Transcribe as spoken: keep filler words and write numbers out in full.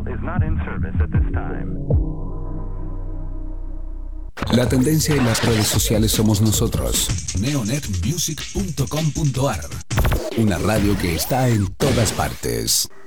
La tendencia en las redes sociales somos nosotros. neonet music punto com punto ar. Una radio que está en todas partes.